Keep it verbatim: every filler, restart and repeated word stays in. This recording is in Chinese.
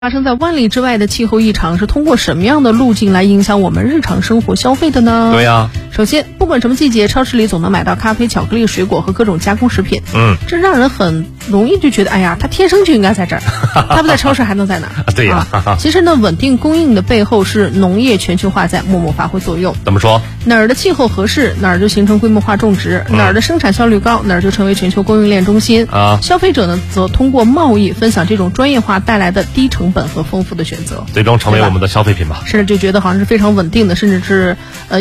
发生在万里之外的气候异常是通过什么样的路径来影响我们日常生活消费的呢？ 对呀、啊， 首先，不管什么季节，超市里总能买到咖啡、巧克力、水果和各种加工食品。 嗯， 这让人很容易就觉得，哎呀，它天生就应该在这儿，它不在超市还能在哪儿？ 对呀、 啊。其实呢，稳定供应的背后是农业全球化在默默发挥作用。 怎么说？ 哪儿的气候合适，哪儿就形成规模化种植；嗯、哪儿的生产效率高，哪儿就成为全球供应链中心。 啊， 消费者呢，则通过贸易分享这种专业化带来的低成本和丰富的选择， 最终成为我们的消费品吧。 是，就觉得好像是非常稳定的，甚至是呃。